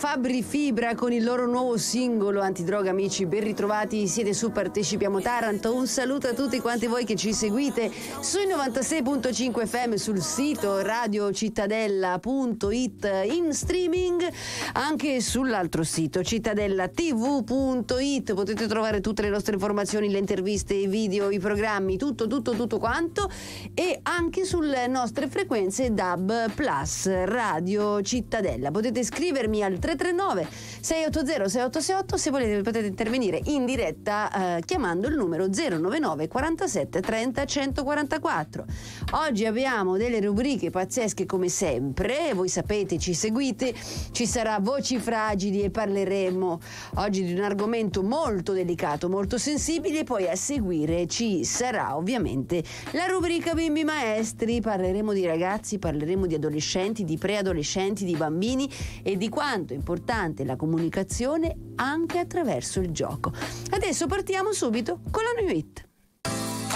Fabri Fibra con il loro nuovo singolo Antidroga. Amici, ben ritrovati, siete su Partecipiamo Taranto. Un saluto a tutti quanti voi che ci seguite sui 96.5 FM, sul sito radiocittadella.it, in streaming anche sull'altro sito cittadellatv.it. potete trovare tutte le nostre informazioni, le interviste, i video, i programmi, tutto quanto, e anche sulle nostre frequenze DAB Plus Radio Cittadella. Potete scrivermi al 339 680 6868, se volete potete intervenire in diretta chiamando il numero 099 47 30 144. Oggi abbiamo delle rubriche pazzesche come sempre, voi sapete, ci seguite, ci sarà Voci Fragili e parleremo oggi di un argomento molto delicato, molto sensibile, e poi a seguire ci sarà ovviamente la rubrica Bimbi Maestri. Parleremo di ragazzi, parleremo di adolescenti, di preadolescenti, di bambini e di quanto è importante la comunicazione anche attraverso il gioco. Adesso partiamo subito con la new hit.